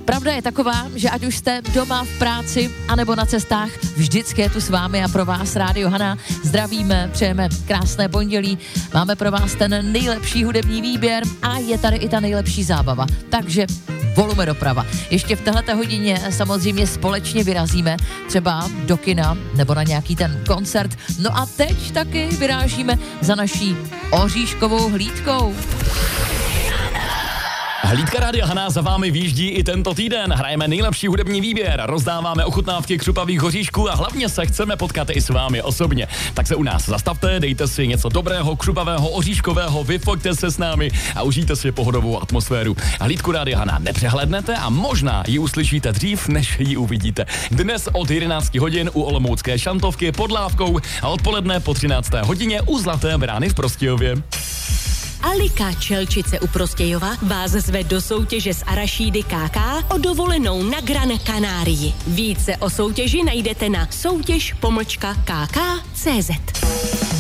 Pravda je taková, že ať už jste doma v práci anebo na cestách, vždycky je tu s vámi a pro vás Rádio Hana. Zdravíme, přejeme krásné pondělí, máme pro vás ten nejlepší hudební výběr a je tady i ta nejlepší zábava. Takže volume doprava. Ještě v téhleté hodině samozřejmě společně vyrazíme třeba do kina nebo na nějaký ten koncert. No a teď taky vyrážíme za naší oříškovou hlídkou. Hlídka Rádia Hana za vámi výjíždí i tento týden. Hrajeme nejlepší hudební výběr, rozdáváme ochutnávky křupavých hoříšků a hlavně se chceme potkat i s vámi osobně. Tak se u nás zastavte, dejte si něco dobrého, křupavého, oříškového, vyfoťte se s námi a užijte si pohodovou atmosféru. Hlídku Rádia Hana nepřehlédnete a možná ji uslyšíte dřív, než ji uvidíte. Dnes od 11 hodin u Olomoucké šantovky pod Lávkou a odpoledne po 13. hodině u Zlaté brány v Prostějově. Alika Čelčice u Prostějova vás zve do soutěže z arašídy KK o dovolenou na Gran Canarii. Více o soutěži najdete na soutěž.kk.cz.